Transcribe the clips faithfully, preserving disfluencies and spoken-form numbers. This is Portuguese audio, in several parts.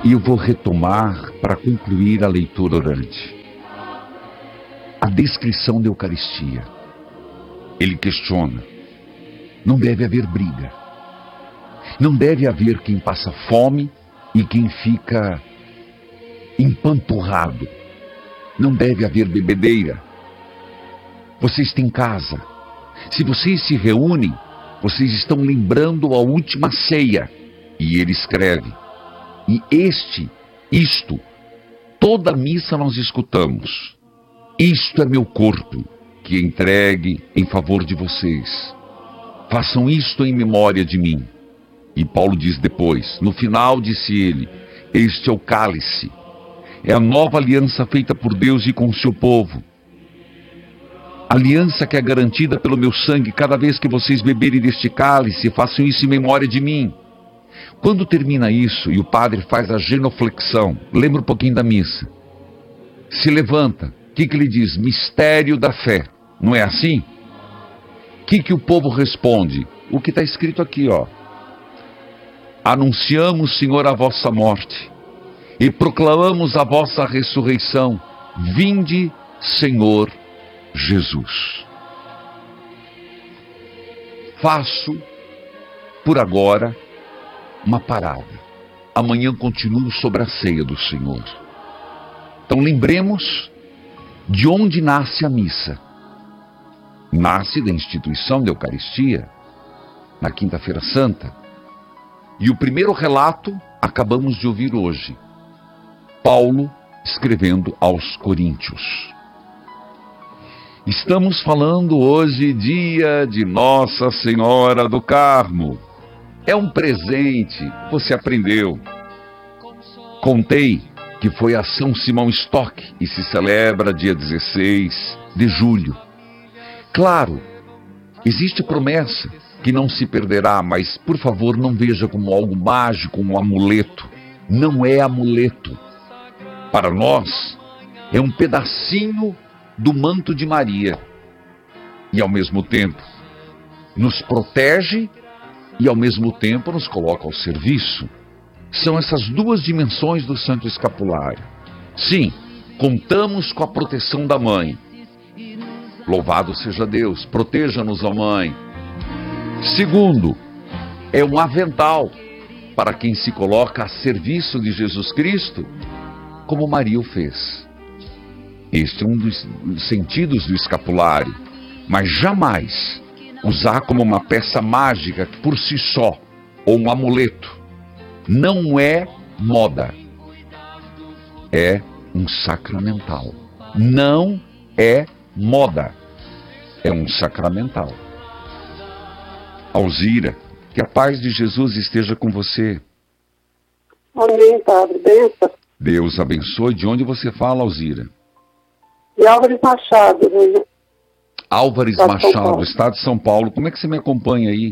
E eu vou retomar para concluir a leitura orante. A descrição da Eucaristia. Ele questiona. Não deve haver briga. Não deve haver quem passa fome e quem fica empanturrado. Não deve haver bebedeira. Vocês têm casa. Se vocês se reúnem, vocês estão lembrando a última ceia. E ele escreve. E este, isto, toda missa nós escutamos. Isto é meu corpo, que é entregue em favor de vocês. Façam isto em memória de mim. E Paulo diz depois, no final disse ele, este é o cálice. É a nova aliança feita por Deus e com o seu povo. Aliança que é garantida pelo meu sangue. Cada vez que vocês beberem deste cálice, façam isso em memória de mim. Quando termina isso e o padre faz a genuflexão, lembra um pouquinho da missa. Se levanta, o que, que ele diz? Mistério da fé. Não é assim? O que, que o povo responde? O que está escrito aqui, ó. Anunciamos, Senhor, a vossa morte e proclamamos a vossa ressurreição. Vinde, Senhor Jesus. Faço, por agora, uma parada. Amanhã continuo sobre a ceia do Senhor. Então lembremos de onde nasce a missa. Nasce da instituição da Eucaristia, na Quinta-feira Santa. E o primeiro relato acabamos de ouvir hoje. Paulo escrevendo aos Coríntios. Estamos falando hoje, dia de Nossa Senhora do Carmo. É um presente, você aprendeu. Contei que foi a São Simão Stock e se celebra dia dezesseis de julho. Claro, existe promessa que não se perderá, mas por favor não veja como algo mágico, um amuleto. Não é amuleto. Para nós, é um pedacinho do manto de Maria. E ao mesmo tempo, nos protege e ao mesmo tempo nos coloca ao serviço. São essas duas dimensões do Santo Escapulário. Sim, contamos com a proteção da Mãe. Louvado seja Deus, proteja-nos, ó Mãe. Segundo, é um avental para quem se coloca a serviço de Jesus Cristo, como Maria o fez. Este é um dos sentidos do escapulário, mas jamais usar como uma peça mágica por si só, ou um amuleto. Não é moda, é um sacramental. Não é moda, é um sacramental. Alzira, que a paz de Jesus esteja com você. Amém, Padre. Benção. Deus abençoe. De onde você fala, Alzira? De Álvares Machado. Né? Álvares Machado, estado de São Paulo. Como é que você me acompanha aí?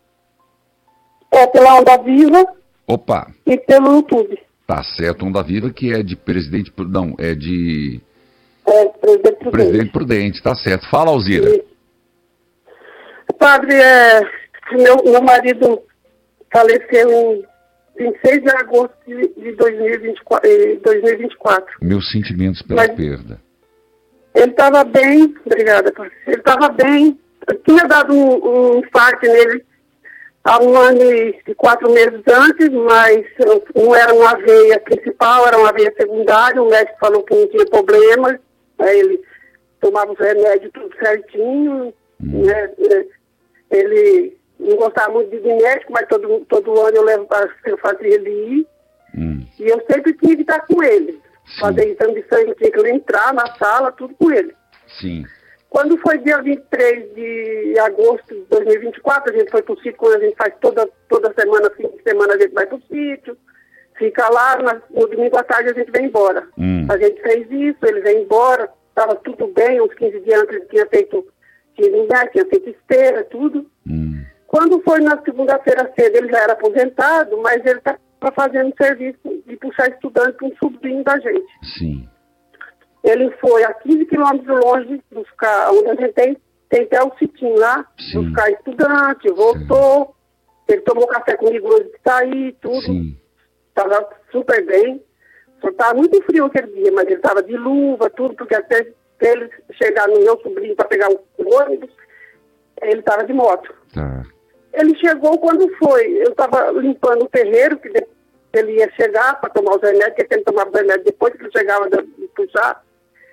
É pela Onda Viva. Opa. E pelo YouTube. Tá certo, Onda Viva, que é de Presidente... Não, é de... É, Presidente Prudente. Presidente Prudente, tá certo. Fala, Alzira. E... Padre, é... meu, meu marido faleceu em vinte e seis de agosto de dois mil e vinte e quatro. Meus sentimentos pela Mas... perda. Ele estava bem, obrigada, Padre. Ele estava bem. Eu tinha dado um, um infarto nele há um ano e quatro meses antes, mas não era uma veia principal, era uma veia secundária. O médico falou que não tinha problemas. Aí ele tomava os remédios tudo certinho. Hum. Né? Ele não gostava muito de médico, mas todo, todo ano eu, levo, eu fazia ele ir. Hum. E eu sempre tinha que estar com ele. Sim. Fazer exame de sangue, tinha que entrar na sala, tudo com ele. Sim. Quando foi dia vinte e três de agosto de dois mil e vinte e quatro, a gente foi pro sítio, quando a gente faz toda, toda semana, fim de semana, a gente vai pro sítio, fica lá, na, no domingo à tarde a gente vem embora. Hum. A gente fez isso, ele veio embora, estava tudo bem, uns quinze dias antes ele tinha feito tirinha, tinha feito esteira, tudo. Hum. Quando foi na segunda-feira cedo, ele já era aposentado, mas ele estava fazendo serviço de puxar estudante para um sobrinho da gente. Sim. Ele foi a quinze quilômetros longe buscar, onde a gente tem, tem até o sitinho lá, Sim. buscar estudante, voltou. Sim. Ele tomou café comigo antes de sair, tudo. Sim. Estava super bem. Só estava muito frio aquele dia, mas ele estava de luva, tudo, porque até, até ele chegar no meu sobrinho para pegar o ônibus, ele estava de moto. Tá. Ele chegou quando foi. Eu estava limpando o terreiro, que ele ia chegar para tomar os remédios, porque ele tomava os remédios depois que ele chegava de, de puxar.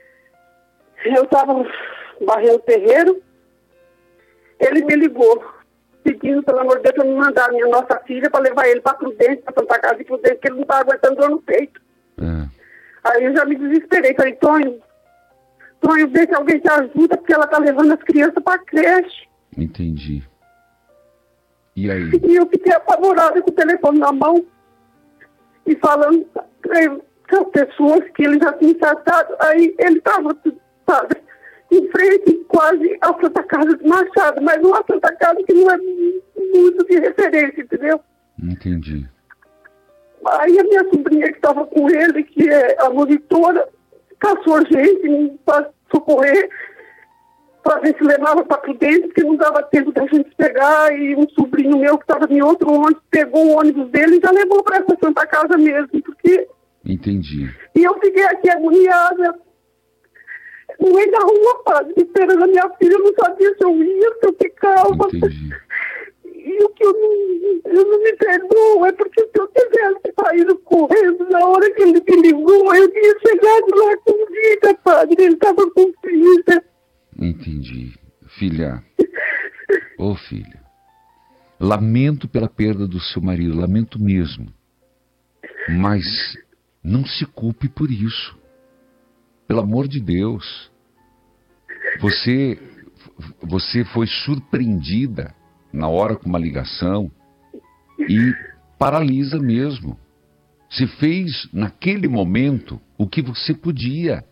Eu estava varrendo o terreiro, ele me ligou, pedindo, pelo amor de Deus, para me mandar a minha nossa filha para levar ele para Prudente, para Santa Casa de Prudente, porque ele não estava aguentando dor no peito. É. Aí eu já me desesperei, falei, Tonho, Tonho, vê se alguém te ajuda, porque ela está levando as crianças para a creche. Entendi. E aí? E eu fiquei apavorada com o telefone na mão e falando com as pessoas que ele já tinha tratado. Aí ele estava, sabe, em frente quase à Santa Casa de Machado, mas uma Santa Casa que não é muito de referência, entendeu? Entendi. Aí a minha sobrinha que estava com ele, que é a monitora, caçou gente para socorrer, para ver se levava para Prudente, porque não dava tempo da gente pegar, e um sobrinho meu que estava em outro ônibus, pegou o ônibus dele e já levou para essa Santa Casa mesmo, porque... Entendi. E eu fiquei aqui agoniada, no meio da rua, padre, esperando a minha filha, eu não sabia se eu ia, se eu ficava. Entendi. E o que eu não, eu não me perdoo é porque se eu tivesse saído correndo na hora que ele me ligou, eu tinha chegado lá com vida, padre, ele estava com vida. Entendi. Filha, ô oh, filha, lamento pela perda do seu marido, lamento mesmo, mas não se culpe por isso, pelo amor de Deus. Você, você foi surpreendida na hora com uma ligação e paralisa mesmo. Você fez naquele momento o que você podia.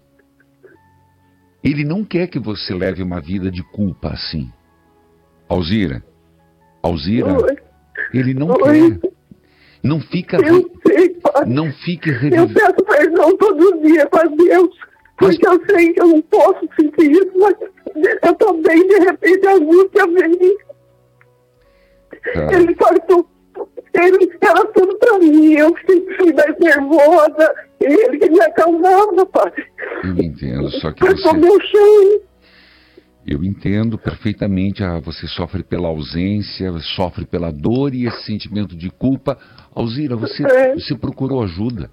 Ele não quer que você leve uma vida de culpa assim. Alzira, Alzira, Oi. ele não Oi. quer. Não fica... Eu sei, padre. Não fique revivendo. Eu peço perdão todo dia para Deus, porque mas... eu sei que eu não posso sentir isso, mas eu também, de repente, a angústia vem. Ele partiu, ele era tudo para mim, eu sempre fui mais nervosa, ele que me acalmava, padre. Eu entendo, só que eu você... sou meu chão. Eu entendo perfeitamente, ah, você sofre pela ausência, sofre pela dor e esse sentimento de culpa. Alzira, você, é. você procurou ajuda?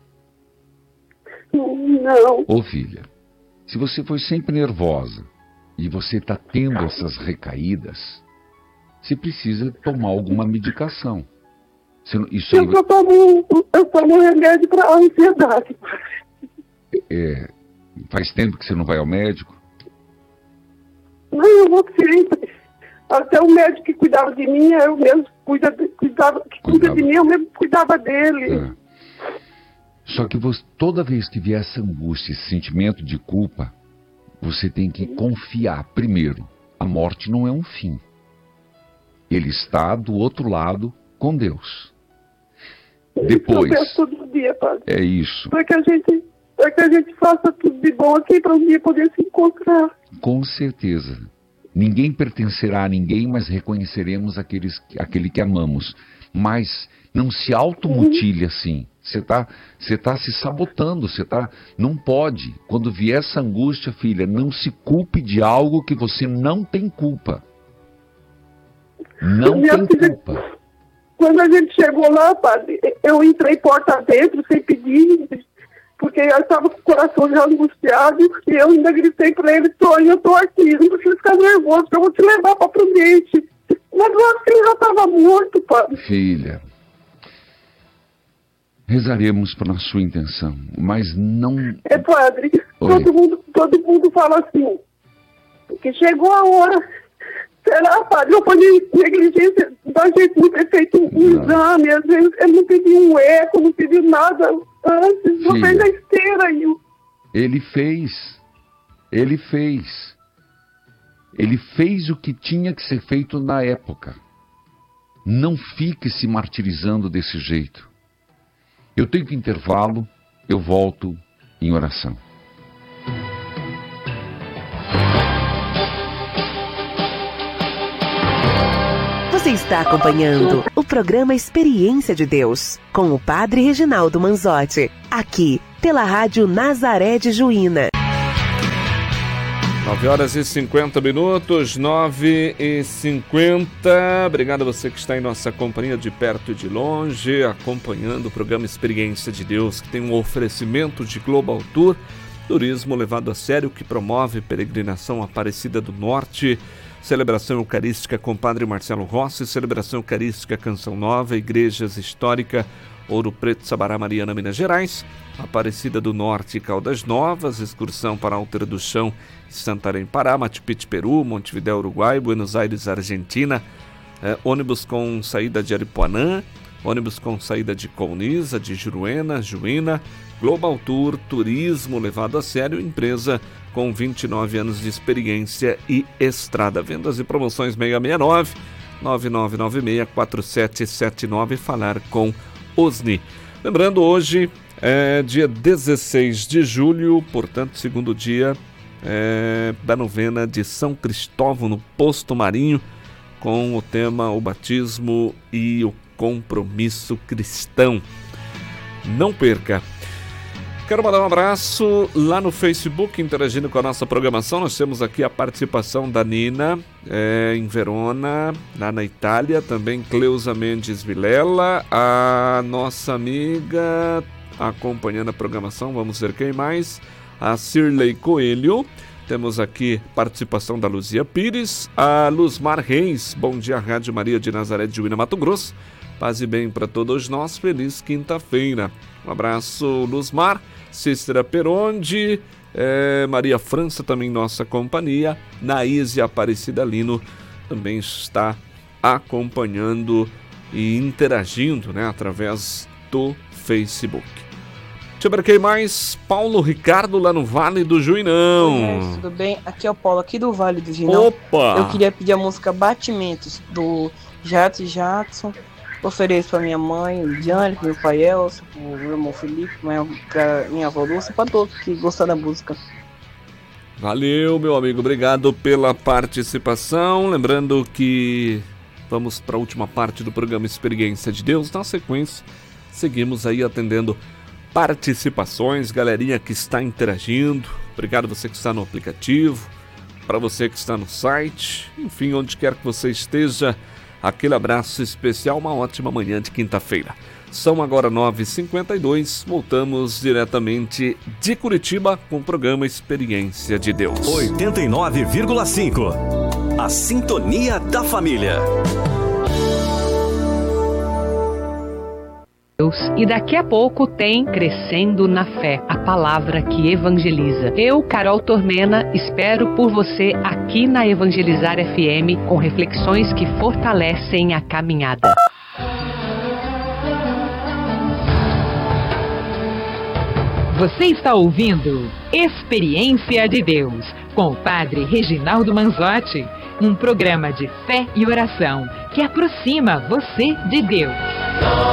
Não. Ô filha, se você foi sempre nervosa e você está tendo essas recaídas, você precisa tomar alguma medicação. Você, isso aí... Eu só tomo, eu tomo remédio para a ansiedade. É, faz tempo que você não vai ao médico? Não, eu vou sempre. Até o médico que cuidava de mim, eu mesmo cuida de, cuidava, que cuida de mim, eu mesmo cuidava dele. É. Só que você, toda vez que vier essa angústia, esse sentimento de culpa, você tem que confiar. Primeiro, a morte não é um fim. Ele está do outro lado com Deus. Depois. Eu peço todo dia, padre. É isso. Para que a gente, para que a gente faça tudo de bom aqui para um dia poder se encontrar. Com certeza. Ninguém pertencerá a ninguém, mas reconheceremos aqueles, aquele que amamos. Mas não se automutile uhum. assim. Você está você tá se sabotando. Você tá, não pode. Quando vier essa angústia, filha, não se culpe de algo que você não tem culpa. Não Minha tem filha, culpa. Quando a gente chegou lá, padre, eu entrei porta dentro sem pedir, porque eu estava com o coração já angustiado, e eu ainda gritei para ele, Tonho, eu estou aqui, não precisa ficar nervoso, que eu vou te levar para Prudente. Mas eu acho que ele já estava morto, padre. Filha, rezaremos pela sua intenção, mas não... É, padre, todo mundo, todo mundo fala assim, que chegou a hora... Será, padre? Eu falei negligência da gente não ter feito um não. exame, às vezes ele não pediu um eco, não pediu nada antes, não fez a esteira. Eu... Ele fez, ele fez, ele fez o que tinha que ser feito na época. Não fique se martirizando desse jeito. Eu tenho que intervalo, eu volto em oração. Você está acompanhando o programa Experiência de Deus, com o Padre Reginaldo Manzotti, aqui pela Rádio Nazaré de Juína. nove horas e cinquenta minutos, nove e cinquenta. Obrigado a você que está em nossa companhia de perto e de longe, acompanhando o programa Experiência de Deus, que tem um oferecimento de Global Tour, turismo levado a sério, que promove peregrinação Aparecida do Norte, celebração eucarística com Padre Marcelo Rossi, celebração eucarística Canção Nova, Igrejas Histórica Ouro Preto, Sabará, Mariana, Minas Gerais, Aparecida do Norte e Caldas Novas, excursão para Alter do Chão, Santarém, Pará, Machu Picchu, Peru, Montevidéu, Uruguai, Buenos Aires, Argentina, é, ônibus com saída de Aripuanã, ônibus com saída de Colniza, de Juruena, Juína, Global Tour, turismo levado a sério, empresa com vinte e nove anos de experiência e estrada. Vendas e promoções seis seis nove, nove nove nove seis, quatro sete sete nove, falar com Osni. Lembrando, hoje é dia dezesseis de julho, portanto, segundo dia é, da novena de São Cristóvão no Posto Marinho, com o tema o batismo e o compromisso cristão. Não perca! Quero mandar um abraço lá no Facebook, interagindo com a nossa programação. Nós temos aqui a participação da Nina, é, em Verona, lá na Itália. Também Cleusa Mendes Vilela, a nossa amiga acompanhando a programação. Vamos ver quem mais. A Cirlei Coelho. Temos aqui participação da Luzia Pires. A Luzmar Reis. Bom dia, Rádio Maria de Nazaré de Juína, Mato Grosso. Paz e bem para todos nós. Feliz quinta-feira. Um abraço, Luzmar. Cícera Peronde, é, Maria França também nossa companhia, Naíse Aparecida Lino também está acompanhando e interagindo, né, através do Facebook. Deixa eu ver quem mais. Paulo Ricardo lá no Vale do Juinão. Oi, tudo bem? Aqui é o Paulo aqui do Vale do Juinão. Opa! Eu queria pedir a música Batimentos do Jato Jackson. Ofereço para minha mãe, Diane, meu pai Elcio, para o meu irmão Felipe, para minha avó Lúcia, para todos que gostam da música. Valeu, meu amigo, obrigado pela participação. Lembrando que vamos para a última parte do programa Experiência de Deus. Na sequência, seguimos aí atendendo participações, galerinha que está interagindo. Obrigado você que está no aplicativo, para você que está no site, enfim, onde quer que você esteja. Aquele abraço especial, uma ótima manhã de quinta-feira. São agora nove e cinquenta e dois, voltamos diretamente de Curitiba com o programa Experiência de Deus. oitenta e nove vírgula cinco, a sintonia da família. E daqui a pouco tem Crescendo na Fé, a palavra que evangeliza. Eu, Carol Tormena, espero por você aqui na Evangelizar F M com reflexões que fortalecem a caminhada. Você está ouvindo Experiência de Deus com o Padre Reginaldo Manzotti, um programa de fé e oração que aproxima você de Deus.